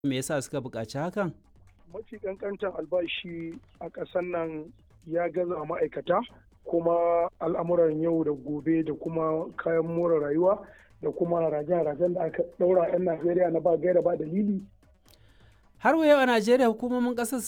Me yasa suka buƙaci hakan? Mafi ƙanƙantar albashi a ƙasar nan ya gaza ma'aikata, kuma al'amuran yau da gobe da kuma kayan more rayuwa da kuma haraje-harajen da aka ɗaura 'yan Najeriya na ba gaira ba dalili. Har wa yau a Najeriya hukumomin ƙasar